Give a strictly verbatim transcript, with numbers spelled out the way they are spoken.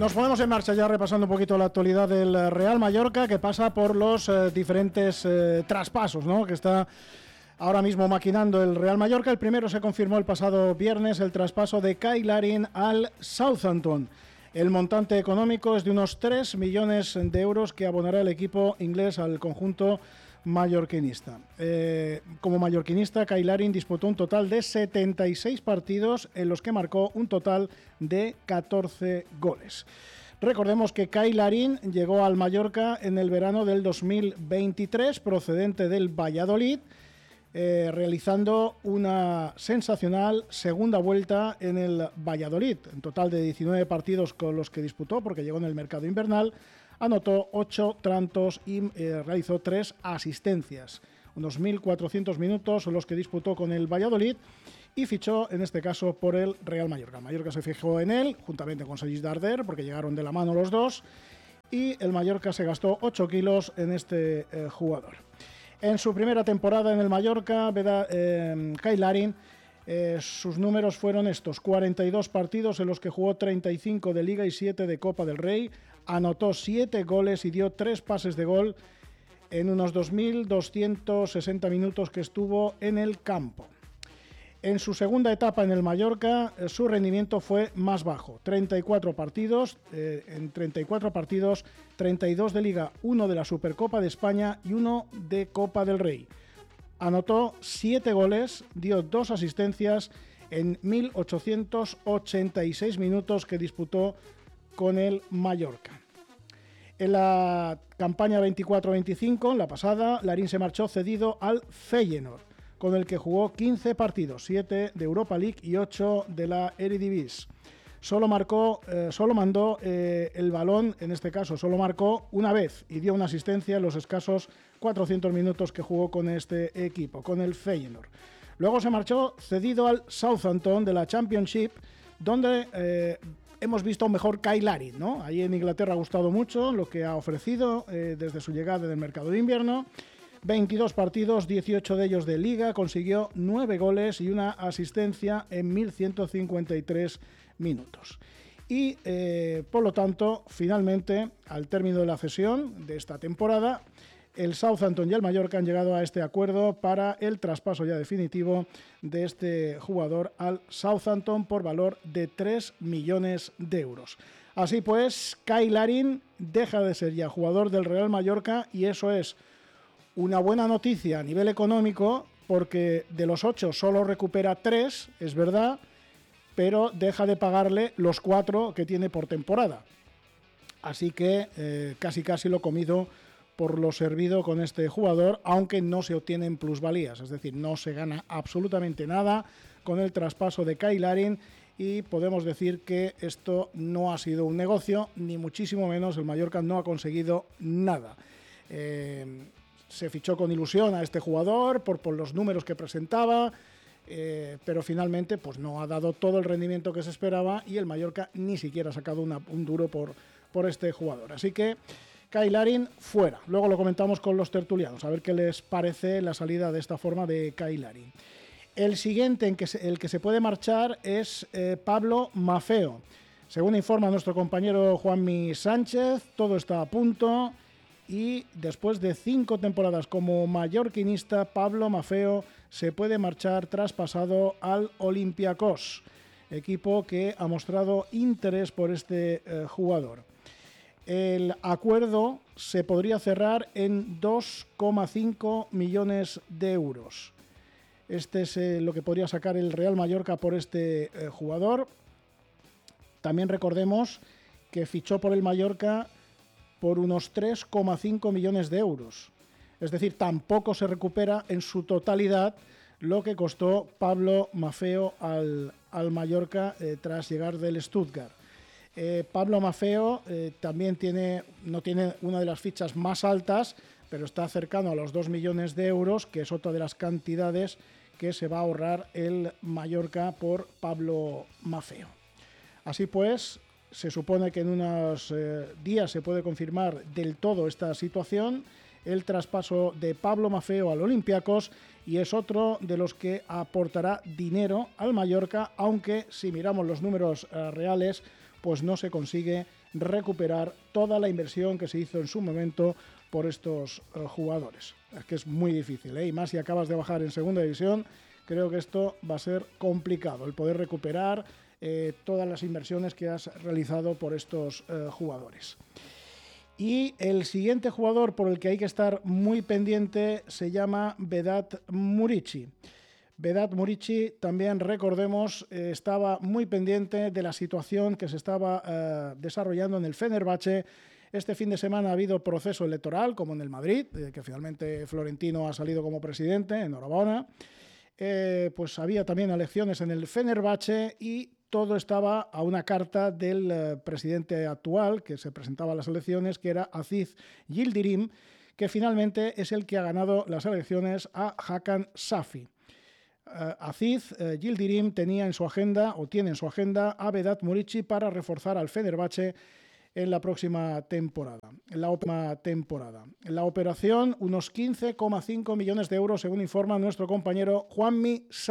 Nos ponemos en marcha ya repasando un poquito la actualidad del Real Mallorca, que pasa por los eh, diferentes eh, traspasos, ¿no?, que está ahora mismo maquinando el Real Mallorca. El primero se confirmó el pasado viernes, el traspaso de Kyle Larin al Southampton. El montante económico es de unos tres millones de euros que abonará el equipo inglés al conjunto mallorquinista. Eh, como mallorquinista, Kyle Larin disputó un total de setenta y seis partidos en los que marcó un total de catorce goles. Recordemos que Kyle Larin llegó al Mallorca en el verano del dos mil veintitrés, procedente del Valladolid, eh, realizando una sensacional segunda vuelta en el Valladolid. En total de diecinueve partidos con los que disputó, porque llegó en el mercado invernal, anotó ocho tantos y eh, realizó tres asistencias. Unos mil cuatrocientos minutos son los que disputó con el Valladolid y fichó, en este caso, por el Real Mallorca. Mallorca se fijó en él, juntamente con Sergi Darder, porque llegaron de la mano los dos, y el Mallorca se gastó ocho kilos en este eh, jugador. En su primera temporada en el Mallorca, Veda, eh, Kyle Larin, eh, sus números fueron estos: cuarenta y dos partidos en los que jugó treinta y cinco de Liga y siete de Copa del Rey, anotó siete goles y dio tres pases de gol en unos dos mil doscientos sesenta minutos que estuvo en el campo. En su segunda etapa en el Mallorca, eh, su rendimiento fue más bajo. treinta y cuatro partidos, eh, en treinta y cuatro partidos, treinta y dos de Liga, uno de la Supercopa de España y uno de Copa del Rey. Anotó siete goles, dio dos asistencias en mil ochocientos ochenta y seis minutos que disputó con el Mallorca. En la campaña veinticuatro veinticinco, en la pasada, Larin se marchó cedido al Feyenoord, con el que jugó quince partidos, siete de Europa League y ocho de la Eredivisie. Solo marcó, eh, solo mandó eh, el balón, en este caso solo marcó una vez y dio una asistencia en los escasos cuatrocientos minutos que jugó con este equipo, con el Feyenoord. Luego se marchó cedido al Southampton de la Championship, donde eh, hemos visto un mejor Kyle Larin, ¿no? Ahí en Inglaterra ha gustado mucho lo que ha ofrecido eh, desde su llegada en el mercado de invierno. veintidós partidos, dieciocho de ellos de Liga, consiguió nueve goles y una asistencia en mil ciento cincuenta y tres minutos. Y, eh, por lo tanto, finalmente, al término de la cesión de esta temporada, el Southampton y el Mallorca han llegado a este acuerdo para el traspaso ya definitivo de este jugador al Southampton por valor de tres millones de euros. Así pues, Kyle Larin deja de ser ya jugador del Real Mallorca, y eso es una buena noticia a nivel económico, porque de los ocho solo recupera tres, es verdad, pero deja de pagarle los cuatro que tiene por temporada. Así que eh, casi casi lo comido por lo servido con este jugador, aunque no se obtienen plusvalías, es decir, no se gana absolutamente nada con el traspaso de Kyle Larin, y podemos decir que esto no ha sido un negocio, ni muchísimo menos. El Mallorca no ha conseguido nada. Eh, Se fichó con ilusión a este jugador por, por los números que presentaba, eh, pero finalmente pues no ha dado todo el rendimiento que se esperaba, y el Mallorca ni siquiera ha sacado una, un duro por, por este jugador. Así que Kyle Larin fuera. Luego lo comentamos con los tertulianos, a ver qué les parece la salida de esta forma de Kyle Larin. El siguiente en que se, el que se puede marchar es eh, Pablo Maffeo. Según informa nuestro compañero Juanmi Sánchez, todo está a punto. Y después de cinco temporadas como mallorquinista, Pablo Maffeo se puede marchar traspasado al Olympiacos, equipo que ha mostrado interés por este eh, jugador. El acuerdo se podría cerrar en dos coma cinco millones de euros. Este es eh, lo que podría sacar el Real Mallorca por este eh, jugador. También recordemos que fichó por el Mallorca por unos tres coma cinco millones de euros. Es decir, tampoco se recupera en su totalidad lo que costó Pablo Maffeo al, al Mallorca eh, tras llegar del Stuttgart. Eh, Pablo Maffeo eh, también tiene, no tiene una de las fichas más altas, pero está cercano a los dos millones de euros, que es otra de las cantidades que se va a ahorrar el Mallorca por Pablo Maffeo. Así pues, se supone que en unos eh, días se puede confirmar del todo esta situación, el traspaso de Pablo Maffeo al Olympiacos, y es otro de los que aportará dinero al Mallorca, aunque si miramos los números eh, reales, pues no se consigue recuperar toda la inversión que se hizo en su momento por estos uh, jugadores. Es que es muy difícil, ¿eh? Y más si acabas de bajar en segunda división, creo que esto va a ser complicado, el poder recuperar eh, todas las inversiones que has realizado por estos uh, jugadores. Y el siguiente jugador por el que hay que estar muy pendiente se llama Vedat Muriqi. Vedat Muriqi, también recordemos, eh, estaba muy pendiente de la situación que se estaba eh, desarrollando en el Fenerbahce. Este fin de semana ha habido proceso electoral, como en el Madrid, eh, que finalmente Florentino ha salido como presidente, enhorabuena. Eh, pues había también elecciones en el Fenerbahce y todo estaba a una carta del eh, presidente actual, que se presentaba a las elecciones, que era Aziz Yildirim, que finalmente es el que ha ganado las elecciones a Hakan Safi. Uh, Aziz uh, Yildirim tenía en su agenda, o tiene en su agenda, a Vedat Muriqi para reforzar al Fenerbahce en la próxima temporada. En la última temporada. En la operación, unos quince coma cinco millones de euros, según informa nuestro compañero Juanmi Sa